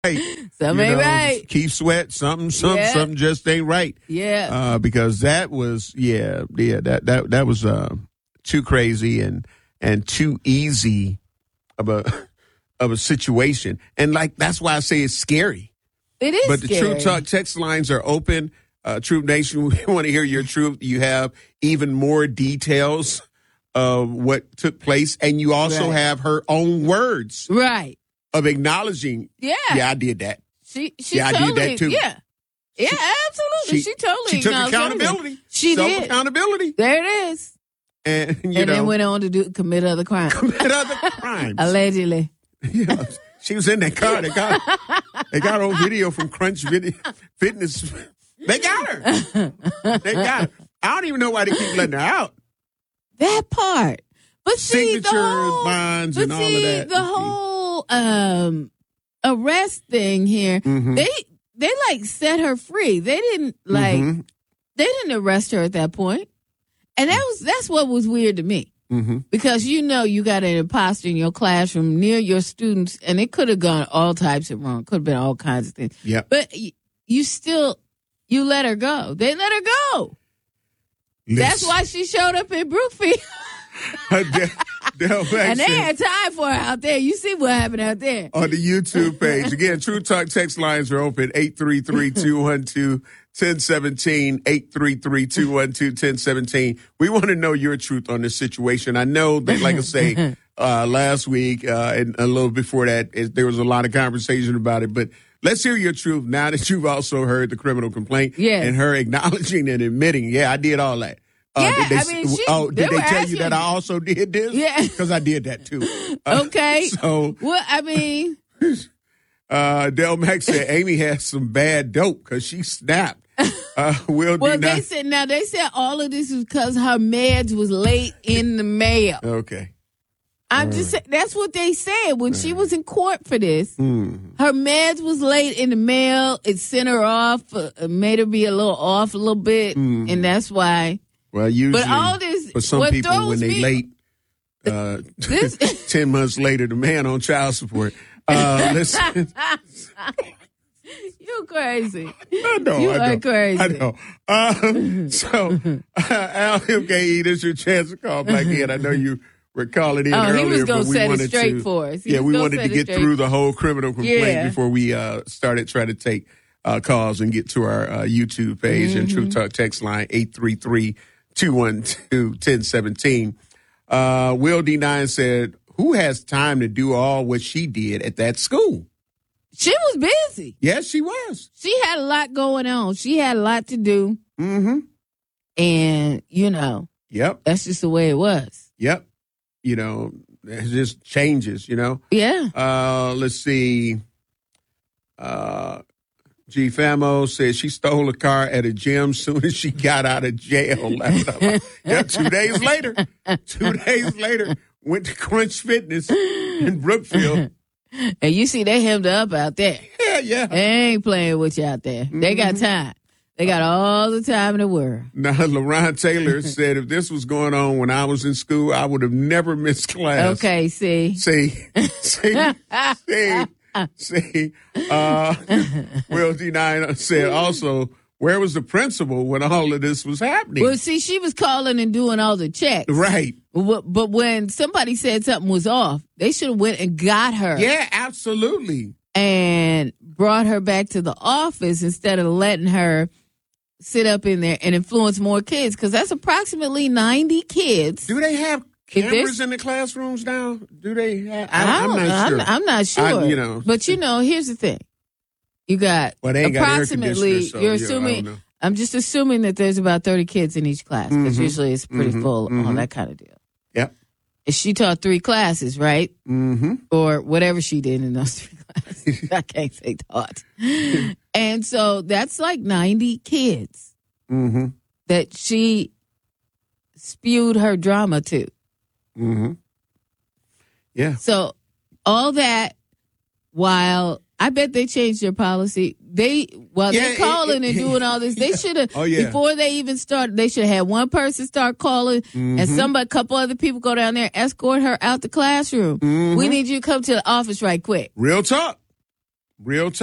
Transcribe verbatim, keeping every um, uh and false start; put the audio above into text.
Something you ain't know, right. Keith Sweat, something, something, Yeah. something just ain't right. Yeah. Uh, because that was, yeah, yeah, that that that was uh, too crazy and and too easy of a of a situation. And like that's why I say it's scary. It is But the scary. Truth Talk text lines are open. Uh, Truth Nation, we want to hear your truth. You have even more details of what took place, and you also Right. have her own words Right. of acknowledging. Yeah. Yeah, I did that. She she Yeah, I did totally that too. Yeah. Yeah, absolutely. She, She- totally She took acknowledged accountability. everything. She Self did. accountability, There it is. and you and know, then went on to do commit other crimes. commit other crimes. Allegedly. Yeah, she was in that car. They got they got on video from Crunch Video Fitness. They got her. They got her. I don't even know why they keep letting her out. That part. But see, the Signature whole, bonds but and all see, of that. the whole um, arrest thing here, Mhm. they they like set her free. They didn't like Mhm. they didn't arrest her at that point. And that was that's what was weird to me. Mm-hmm. Because you know you got an imposter in your classroom near your students, and it could have gone all types of wrong. Could have been all kinds of things. Yep. But y- you still you let her go. They let her go. That's why she showed up in Brookfield. Del And they had time for her out there. You see what happened out there. on the YouTube page. Again, True Talk text lines are open, eight three three, two one two, one zero one seven, eight three three, two one two, one zero one seven. We want to know your truth on this situation. I know that, like I say, uh, last week uh, and a little before that, it, there was a lot of conversation about it, but let's hear your truth now that you've also heard the criminal complaint Yes. and her acknowledging and admitting, yeah, I did all that. Uh, Yeah, did they, I mean, she- oh, they did they were tell you asking- that I also did this? Yeah. Because I did that too. Uh, Okay. So Well, I mean, uh, Del Mack said Amy has some bad dope because she snapped. Uh, Will well, D nine. they said now they said all of this was because her meds was late in the mail. Okay. I'm just saying that's what they said when she was in court for this. Mm. Her meds was late in the mail. It sent her off, uh, made her be a little off a little bit, Mm. and that's why. Well, usually But all this, for some what people, when throws they me- late, uh, This- ten months later, the man on child support. Uh, listen, You crazy. I know, You I are know, crazy. I know. Um, so, uh, Al M K E, this is your chance to call back in. I know you were calling in Oh, he earlier, was gonna but we set it wanted straight to, for us. He yeah, was we gonna wanted to set it get straight. through the whole criminal complaint Yeah. before we uh, started trying to take uh, calls and get to our uh, YouTube page and True Talk text line eight three three, two one two, one zero one seven. Uh, Will D nine said, who has time to do all what she did at that school? She was busy. Yes, she was. She had a lot going on. She had a lot to do, Mm-hmm. and you know Yep. that's just the way it was. Yep. You know, it just changes, you know. Yeah. Uh, let's see. Uh, G Famo says she stole a car at a gym soon as she got out of jail. Yeah, two days later. Two days later, went to Crunch Fitness in Brookfield. And you see they hemmed her up out there. Yeah, yeah. They ain't playing with you out there. They got time. They got all the time in the world. Now, LaRon Taylor said if this was going on when I was in school, I would have never missed class. Okay, see. See, see, see, see. Uh, Will D nine said also, where was the principal when all of this was happening? Well, see, she was calling and doing all the checks. Right. But, but when somebody said something was off, they should have went and got her. Yeah, absolutely. And brought her back to the office instead of letting her sit up in there and influence more kids, because that's approximately ninety kids. Do they have If there's- cameras in the classrooms now? Do they have? I, I I'm don't- not sure. I'm, I'm not sure. I- you know. But you know, here's the thing. You got Well, they ain't got air approximately, conditioners, so, you're yeah, I assuming, don't know. I'm just assuming that there's about thirty kids in each class, because Mhm. usually it's pretty Mhm. full, all Mhm. that kind of deal. Yep. And she taught three classes, right? Mm-hmm. Or whatever she did in those three classes. I can't say taught. And so that's like ninety kids Mm-hmm. that she spewed her drama to. Mm-hmm. Yeah. So all that while I bet they changed their policy. They while Yeah, they're it- calling it- and doing all this, they should have Oh, yeah. before they even started, they should have had one person start calling and Mhm. somebody, a couple other people go down there and escort her out the classroom. Mhm. We need you to come to the office right quick. Real talk. Real